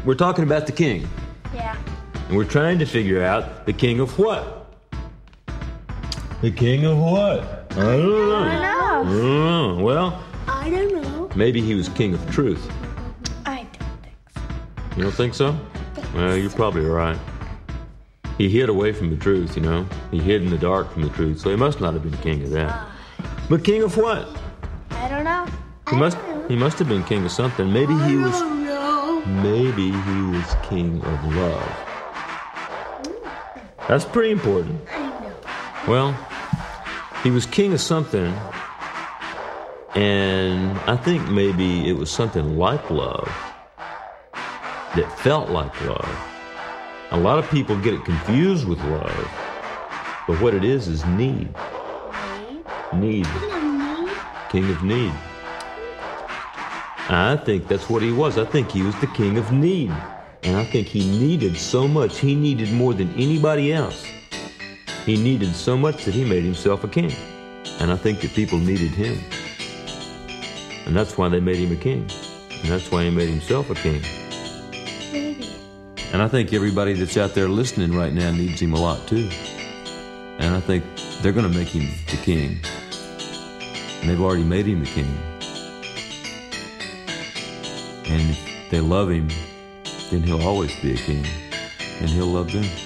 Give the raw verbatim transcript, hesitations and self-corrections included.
we're talking about the king. Yeah. And we're trying to figure out the king of what? The king of what? I don't know. I don't know. I don't know. Well, I don't know. maybe he was king of truth. I don't think so. You don't think so? Well, you're probably right. He hid away from the truth, you know. He hid in the dark from the truth, so he must not have been king of that. But king of what? I don't know. He must he must have been king of something. Maybe he was maybe he was king of love. That's pretty important. Well, he was king of something, and I think maybe it was something like love that felt like love. A lot of people get it confused with love, but what it is is need. Need. King of need. I think that's what he was. I think he was the king of need. And I think he needed so much. He needed more than anybody else. He needed so much that he made himself a king. And I think that people needed him. And that's why they made him a king. And that's why he made himself a king. Maybe. And I think everybody that's out there listening right now needs him a lot too. And I think they're going to make him the king. And they've already made him the king. And if they love him, then he'll always be a king. And he'll love them.